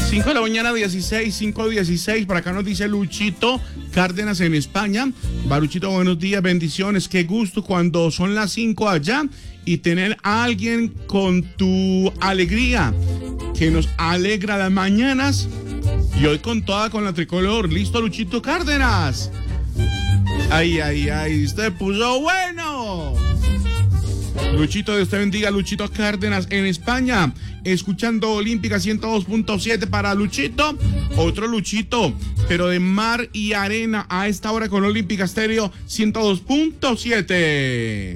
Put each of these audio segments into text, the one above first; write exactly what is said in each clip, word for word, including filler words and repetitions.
cinco de la mañana, dieciséis, cinco dieciséis. Para acá nos dice Luchito Cárdenas en España. Baruchito, buenos días, bendiciones. Qué gusto cuando son las cinco allá y tener a alguien con tu alegría que nos alegra las mañanas. Y hoy con toda con la tricolor. Listo, Luchito Cárdenas. Ay, ay, ay, usted puso bueno. Luchito, Dios te bendiga, Luchito Cárdenas en España, escuchando Olímpica ciento dos punto siete para Luchito. Otro Luchito, pero de mar y arena a esta hora con Olímpica Estéreo ciento dos punto siete.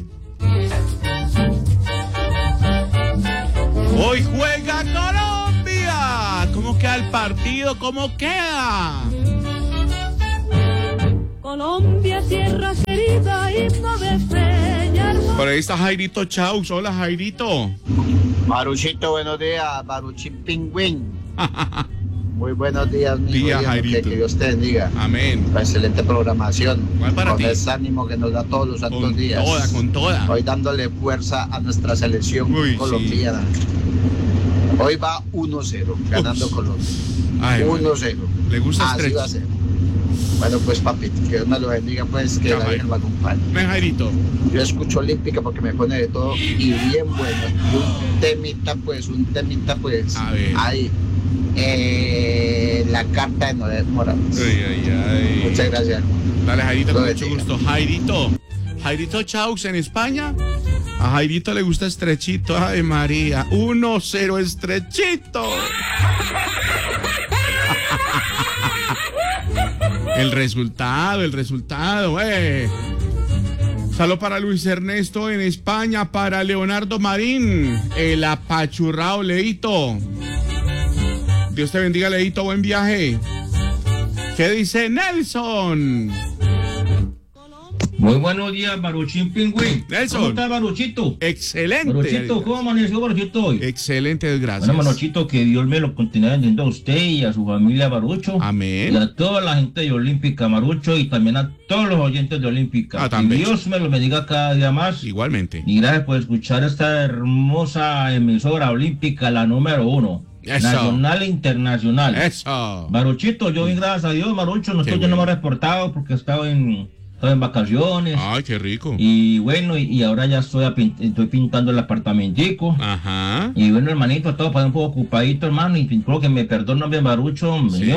Hoy juega Colombia. ¿Cómo queda el partido? ¿Cómo queda? Colombia, tierra querida, himno de fe y hermosa. Por ahí está Jairito Chaus. Hola, Jairito. Baruchito, buenos días. Baruchín Pingüín. Muy buenos días, mi Día, hijo. Jairito. Que, que Dios te bendiga. Amén. La excelente programación. Para con ti. ese ánimo que nos da todos los santos Con días. toda, con toda. Hoy dándole fuerza a nuestra selección Uy, colombiana. Sí. Hoy va uno cero, ganando Ups. Colombia. Ay, uno cero. Le gusta Así estrecho. va a ser. Bueno, pues papi, que Dios me lo bendiga, pues que Ya, la Virgen lo acompañe. Ven, Jairito. Yo escucho Olímpica porque me pone de todo y bien bueno. Y un temita, pues, un temita, pues, A ver. ahí. Eh, la carta de Noé Morales. Ay, ay, ay. Muchas gracias. Dale, Jairito, Lo con mucho bendiga. gusto. Jairito. Jairito Chaus en España. A Jairito le gusta estrechito. Ay, María. uno cero estrechito. El resultado, el resultado, eh. Saludo para Luis Ernesto en España, para Leonardo Marín, el apachurrado Leito. Dios te bendiga, Leito, buen viaje. ¿Qué dice Nelson? Muy buenos días, Baruchín Pingüín. Nelson. ¿Cómo está, Baruchito? Excelente. Baruchito, ¿cómo amaneció Baruchito hoy? Excelente, gracias. Bueno, Baruchito, que Dios me lo continúe bendiendo a usted y a su familia Barucho. Amén. Y a toda la gente de Olímpica Barucho y también a todos los oyentes de Olímpica. Ah, y también. Dios me lo bendiga cada día más. Igualmente. Y gracias por escuchar esta hermosa emisora olímpica, la número uno. Eso. Nacional e internacional. Eso. Baruchito, yo bien, gracias a Dios, Barucho, nosotros bueno. ya no hemos reportado porque estaba en, estaba en vacaciones. Ay, qué rico. Y bueno, y, y ahora ya estoy, a pin- estoy pintando el apartamentico. Ajá. Y bueno, hermanito, todo para un poco ocupadito, hermano. Y creo que me perdona bien Barucho, hombre, Sí. yo.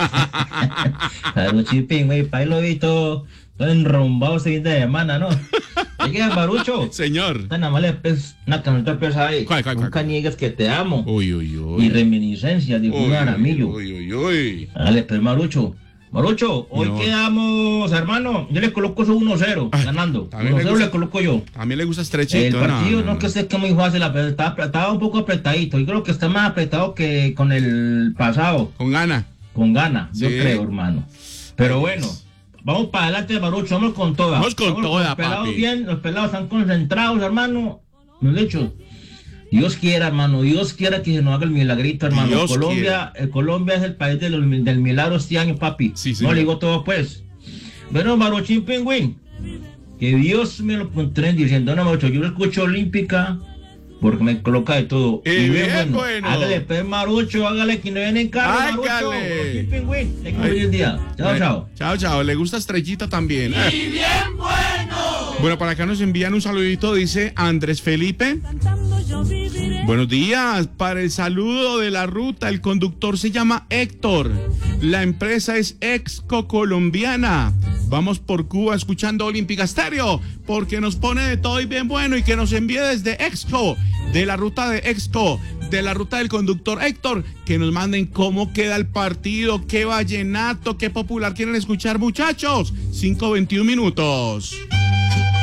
Baruchipín, güey, pa' ahí lo he visto todo enrumbado este fin de semana, ¿no? Llegué Barucho. Señor. Nada más le pes una caneta pesa ahí. ¿Cuál, cuál, cuál? Nunca niegues que te amo. Uy, uy, uy. Y reminiscencia de un Uy, aramillo. uy, uy, uy. Dale, pues, Marucho. Marucho, hoy No. quedamos, hermano. Yo le coloco eso uno cero, Ay, ganando. también uno le cero gusta- le coloco yo. A mí le gusta estrechito. El partido no, no, es que sé que es muy fácil, pero está, estaba un poco apretadito. Yo creo que está más apretado que con el pasado, Con gana. con gana, yo Sí. creo, hermano. Pero bueno, vamos para adelante, Marucho, vamos con toda. Vamos con toda, los pelados papi. bien, los pelados están concentrados, hermano. Me he dicho, Dios quiera, hermano, Dios quiera que se nos haga el milagrito, hermano. Dios Colombia, eh, Colombia es el país de los- del milagro este año, papi. Sí, no señor. le digo todo, pues. Bueno, Maruchín Pingüín, que Dios me lo encontré diciendo, no, Marucho, yo lo escucho Olímpica porque me coloca de todo. Y bien bueno. Hágale, pues, Marucho, hágale, que no viene en carro, Marucho. Hágale. Maruchín Pingüín, tenga un Ay. buen día. Chao, Eh, chao. Chao, chao. Le gusta estrellita también. Y bien bueno. Bueno, para acá nos envían un saludito, dice Andrés Felipe. Cantando yo viviré. Buenos días. Para el saludo de la ruta, el conductor se llama Héctor. La empresa es Exco Colombiana. Vamos por Cuba escuchando Olímpica Estéreo, porque nos pone de todo y bien bueno, y que nos envíe desde Exco, de la ruta de Exco, de la ruta del conductor Héctor, que nos manden cómo queda el partido, qué vallenato, qué popular quieren escuchar, muchachos. cinco veintiún minutos.